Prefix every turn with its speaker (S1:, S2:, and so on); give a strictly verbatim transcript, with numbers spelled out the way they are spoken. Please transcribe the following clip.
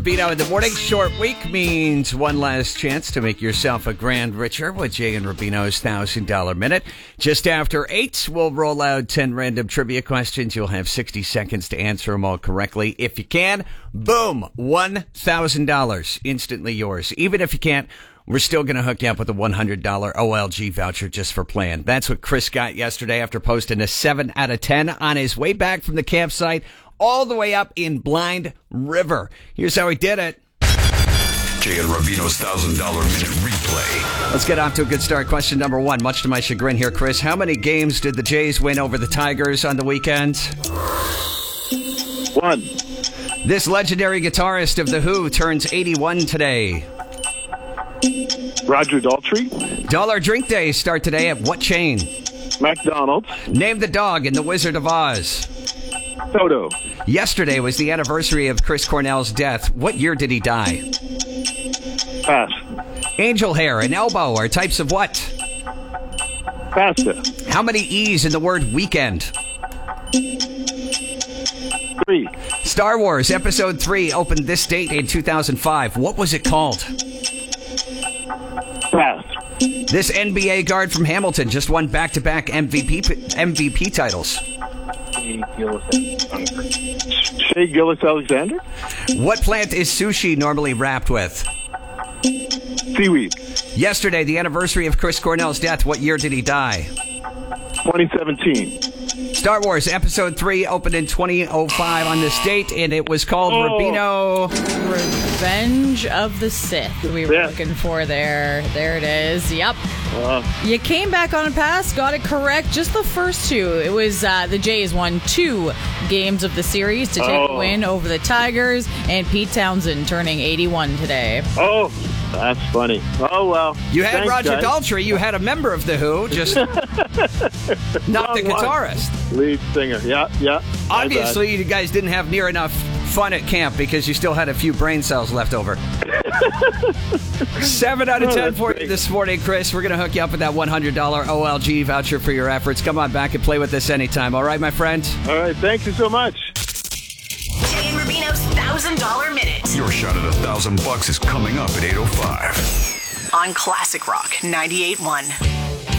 S1: Vito in the morning. Short week means one last chance to make yourself a grand richer with Jay and Rubino's one thousand dollars Minute. Just after eight, we'll roll out ten random trivia questions. You'll have sixty seconds to answer them all correctly. If you can, boom, one thousand dollars instantly yours. Even if you can't, we're still going to hook you up with a one hundred dollars O L G voucher just for playing. That's what Chris got yesterday after posting a seven out of ten on his way back from the campsite all the way up in Blind River. Here's how he did it.
S2: Jay and Rubino's one thousand dollars Minute replay.
S1: Let's get off to a good start. Question number one. Much to my chagrin here, Chris, how many games did the Jays win over the Tigers on the weekend?
S3: One.
S1: This legendary guitarist of The Who turns eighty-one today.
S3: Roger Daltrey.
S1: Dollar Drink Days start today at what chain?
S3: McDonald's.
S1: Name the dog in The Wizard of Oz.
S3: Toto.
S1: Yesterday was the anniversary of Chris Cornell's death. What year did he die?
S3: Pass.
S1: Angel hair and elbow are types of what?
S3: Pasta.
S1: How many E's in the word weekend?
S3: Three.
S1: Star Wars Episode three opened this date in two thousand five. What was it called?
S3: Pass.
S1: This N B A guard from Hamilton just won back-to-back M V P M V P titles.
S3: Shea Gillis-Alexander.
S1: What plant is sushi normally wrapped with?
S3: Seaweed.
S1: Yesterday, the anniversary of Chris Cornell's death. What year did he die?
S3: twenty seventeen.
S1: Star Wars Episode three opened in twenty oh five on this date, and it was called
S3: Oh.
S1: Rubino.
S4: Revenge of the Sith we were
S3: Yeah.
S4: looking for there. There it is. Yep.
S3: Uh,
S4: You came back on a pass, got it correct. Just the first two. It was uh, the Jays won two games of the series to take a
S3: Oh.
S4: win over the Tigers, and Pete Townsend turning eighty-one today.
S3: oh, that's funny. Oh, well.
S1: You had
S3: Thanks,
S1: Roger
S3: guys.
S1: Daltrey. You had a member of The Who, just not the
S3: Wrong one.
S1: guitarist.
S3: Lead singer. Yeah, yeah. My
S1: Obviously, you guys didn't have near enough fun at camp because you still had a few brain cells left over. Seven out of
S3: Oh,
S1: ten
S3: that's
S1: for you
S3: great.
S1: this morning, Chris. We're going to hook you up with that one hundred dollars O L G voucher for your efforts. Come on back and play with us anytime. All right, my friend?
S3: bad. All right. Thank you so much.
S5: Jay and Rubino's one thousand dollars Minute
S2: Your shot at a thousand bucks is coming up at eight oh five.
S5: on Classic Rock ninety-eight point one.